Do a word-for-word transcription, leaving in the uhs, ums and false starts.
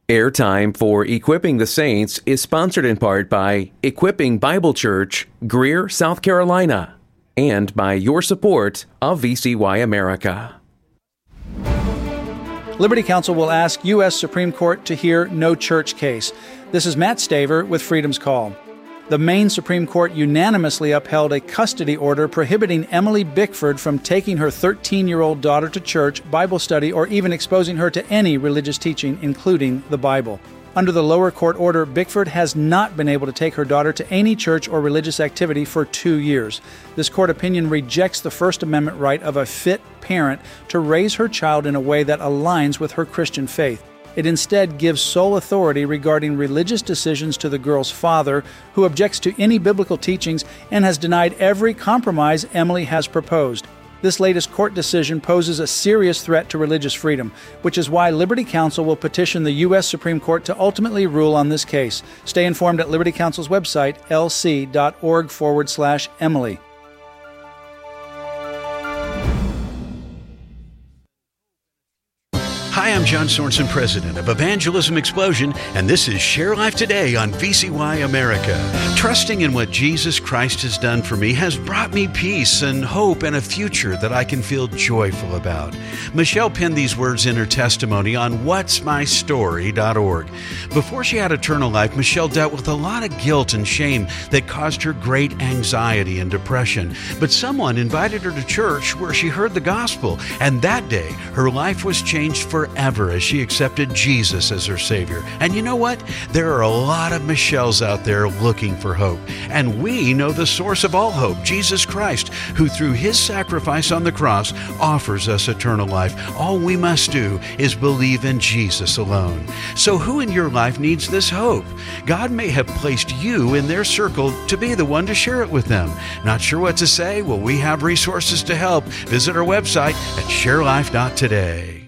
Airtime for Equipping the Saints is sponsored in part by Equipping Bible Church, Greer, South Carolina, and by your support of V C Y America. Liberty Counsel will ask U S Supreme Court to hear no church case. This is Matt Staver with Freedom's Call. The Maine Supreme Court unanimously upheld a custody order prohibiting Emily Bickford from taking her thirteen-year-old daughter to church, Bible study, or even exposing her to any religious teaching, including the Bible. Under the lower court order, Bickford has not been able to take her daughter to any church or religious activity for two years. This court opinion rejects the First Amendment right of a fit parent to raise her child in a way that aligns with her Christian faith. It instead gives sole authority regarding religious decisions to the girl's father, who objects to any biblical teachings and has denied every compromise Emily has proposed. This latest court decision poses a serious threat to religious freedom, which is why Liberty Counsel will petition the U S Supreme Court to ultimately rule on this case. Stay informed at Liberty Counsel's website, lc.org forward slash Emily. Hi, I'm John Sorensen, president of Evangelism Explosion, and this is Share Life Today on V C Y America. Trusting in what Jesus Christ has done for me has brought me peace and hope and a future that I can feel joyful about. Michelle penned these words in her testimony on whats my story dot org. Before she had eternal life, Michelle dealt with a lot of guilt and shame that caused her great anxiety and depression. But someone invited her to church where she heard the gospel, and that day her life was changed forever. Ever as she accepted Jesus as her Savior. And you know what? There are a lot of Michelles out there looking for hope. And we know the source of all hope, Jesus Christ, who through His sacrifice on the cross offers us eternal life. All we must do is believe in Jesus alone. So who in your life needs this hope? God may have placed you in their circle to be the one to share it with them. Not sure what to say? Well, we have resources to help. Visit our website at share life dot today.